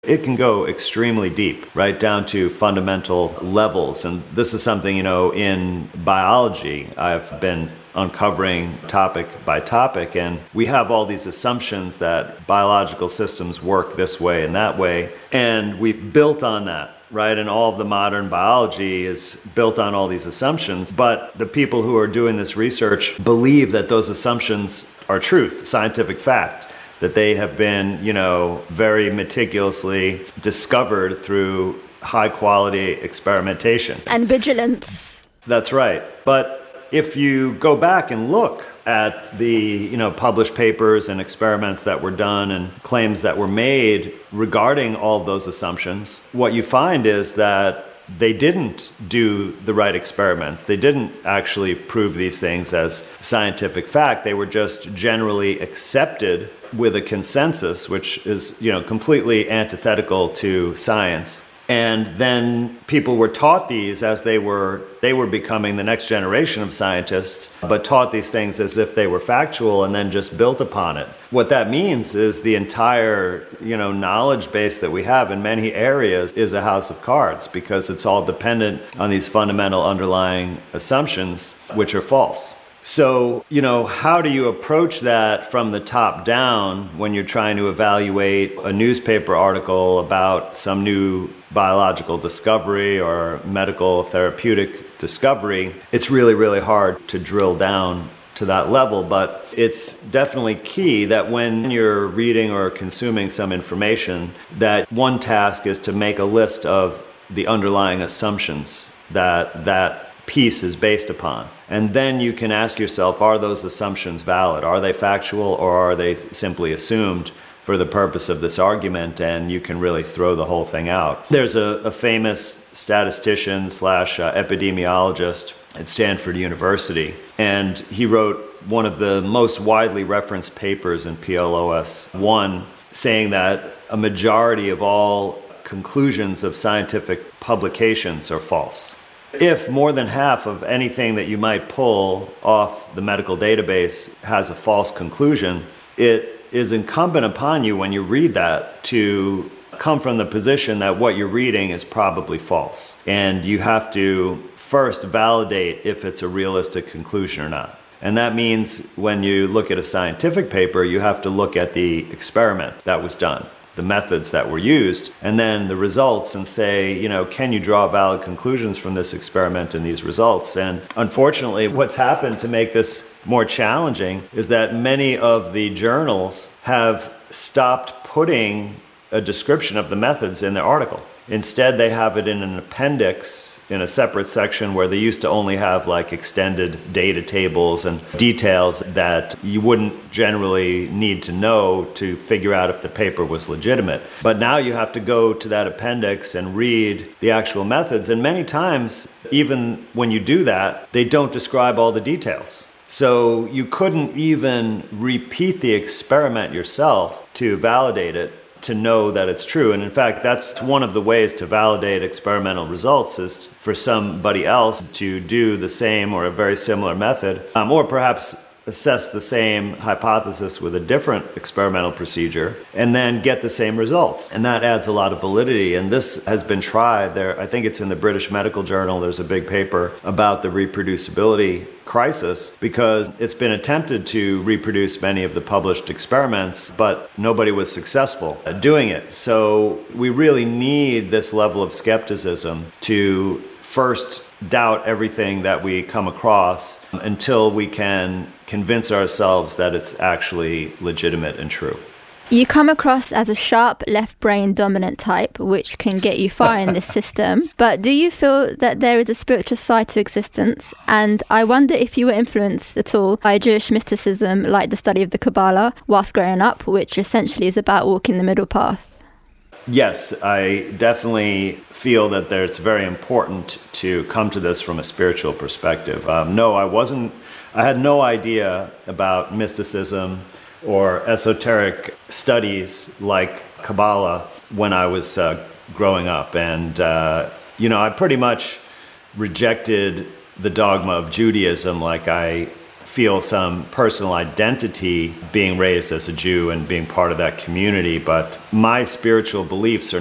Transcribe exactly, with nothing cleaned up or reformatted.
It can go extremely deep, right down to fundamental levels. And this is something, you know, in biology, I've been uncovering topic by topic, and we have all these assumptions that biological systems work this way and that way, and we've built on that. Right, and all of the modern biology is built on all these assumptions, but the people who are doing this research believe that those assumptions are truth, scientific fact, that they have been, you know, very meticulously discovered through high quality experimentation. And vigilance. That's right. But if you go back and look at the, you know, published papers and experiments that were done and claims that were made regarding all of those assumptions, what you find is that they didn't do the right experiments. They didn't actually prove these things as scientific fact. They were just generally accepted with a consensus, which is, you know, completely antithetical to science. And then people were taught these as they were they were becoming the next generation of scientists, but taught these things as if they were factual and then just built upon it. What that means is the entire, you know, knowledge base that we have in many areas is a house of cards, because it's all dependent on these fundamental underlying assumptions, which are false. So, you know, how do you approach that from the top down when you're trying to evaluate a newspaper article about some new biological discovery or medical therapeutic discovery? It's really, really hard to drill down to that level, but it's definitely key that when you're reading or consuming some information, that one task is to make a list of the underlying assumptions that that piece is based upon. And then you can ask yourself, are those assumptions valid? Are they factual, or are they simply assumed for the purpose of this argument? And you can really throw the whole thing out. There's a, a famous statistician slash uh, epidemiologist at Stanford University, and he wrote one of the most widely referenced papers in P L O S one, saying that a majority of all conclusions of scientific publications are false. If more than half of anything that you might pull off the medical database has a false conclusion, it is incumbent upon you when you read that to come from the position that what you're reading is probably false. And you have to first validate if it's a realistic conclusion or not. And that means when you look at a scientific paper, you have to look at the experiment that was done, the methods that were used, and then the results, and say, you know, can you draw valid conclusions from this experiment and these results? And unfortunately, what's happened to make this more challenging is that many of the journals have stopped putting a description of the methods in their article. Instead, they have it in an appendix in a separate section where they used to only have like extended data tables and details that you wouldn't generally need to know to figure out if the paper was legitimate. But now you have to go to that appendix and read the actual methods. And many times, even when you do that, they don't describe all the details. So you couldn't even repeat the experiment yourself to validate it, to know that it's true. And in fact, that's one of the ways to validate experimental results, is for somebody else to do the same or a very similar method, um, or perhaps assess the same hypothesis with a different experimental procedure, and then get the same results. And that adds a lot of validity. And this has been tried there. I think it's in the British Medical Journal. There's a big paper about the reproducibility crisis, because it's been attempted to reproduce many of the published experiments, but nobody was successful at doing it. So we really need this level of skepticism to first doubt everything that we come across until we can convince ourselves that it's actually legitimate and true. You come across as a sharp left brain dominant type, which can get you far in this system. But do you feel that there is a spiritual side to existence? And I wonder if you were influenced at all by Jewish mysticism, like the study of the Kabbalah, whilst growing up, which essentially is about walking the middle path. Yes, I definitely feel that there, it's very important to come to this from a spiritual perspective. Um, no, I wasn't, I had no idea about mysticism or esoteric studies like Kabbalah when I was uh, growing up. And, uh, you know, I pretty much rejected the dogma of Judaism like I feel some personal identity being raised as a Jew and being part of that community, but my spiritual beliefs are